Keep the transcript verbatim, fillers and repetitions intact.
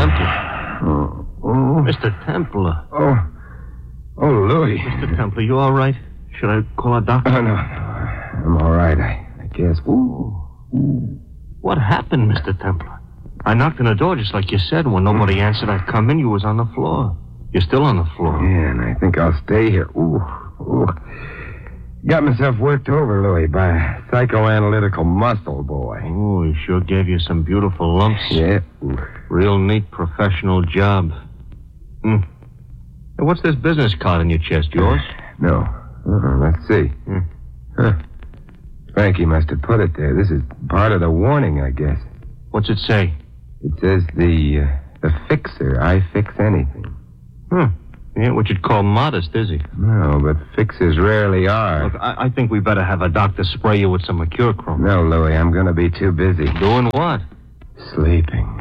Templar. Oh, oh. Mister Templar. Oh. Oh, Louis. Mister Templar, you all right? Should I call a doctor? Oh, no, no. I'm all right, I, I guess. Ooh. Ooh. What happened, Mister Templar? I knocked on the door just like you said. When nobody mm. answered, I'd come in. You was on the floor. You're still on the floor. Yeah, and I think I'll stay here. Ooh. Ooh. Got myself worked over, Louis, by a psychoanalytical muscle boy. Oh, he sure gave you some beautiful lumps. Yeah. Ooh. Real neat professional job. Hmm. Hey, what's this business card in your chest, yours? No. Uh-uh, let's see. Hmm. Huh. Frankie must have put it there. This is part of the warning, I guess. What's it say? It says the, uh, the fixer. I fix anything. Hmm. He ain't what you'd call modest, is he? No, but fixers rarely are. Look, I, I think we better have a doctor spray you with some mercurochrome. No, Louis, I'm going to be too busy. Doing what? Sleeping.